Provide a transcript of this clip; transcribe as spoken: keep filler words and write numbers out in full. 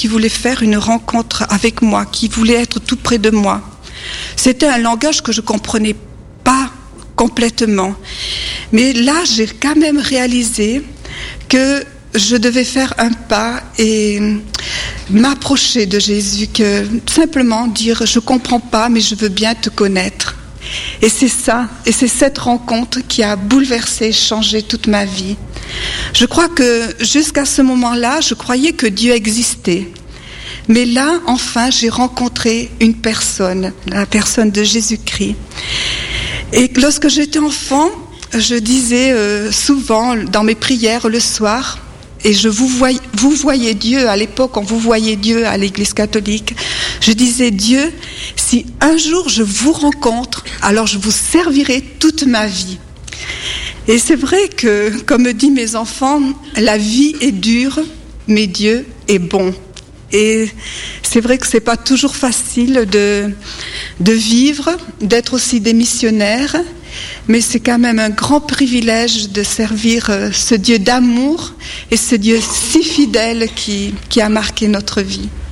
qui voulait faire une rencontre avec moi, qui voulait être tout près de moi. C'était un langage que je ne comprenais pas complètement. Mais là, j'ai quand même réalisé que je devais faire un pas et m'approcher de Jésus, que simplement dire « je ne comprends pas, mais je veux bien te connaître ». Et c'est ça, et c'est cette rencontre qui a bouleversé, changé toute ma vie. Je crois que jusqu'à ce moment-là, je croyais que Dieu existait. Mais là, enfin, j'ai rencontré une personne, la personne de Jésus-Christ. Et lorsque j'étais enfant, je disais euh, souvent dans mes prières le soir, et je vous voyais, vous voyez Dieu, à l'époque on vous voyait Dieu à l'église catholique, je disais Dieu, si un jour je vous rencontre, alors je vous servirai toute ma vie. Et c'est vrai que, comme me disent mes enfants, la vie est dure, mais Dieu est bon. Et c'est vrai que c'est pas toujours facile de, de vivre, d'être aussi des missionnaires, mais c'est quand même un grand privilège de servir ce Dieu d'amour et ce Dieu si fidèle qui, qui a marqué notre vie.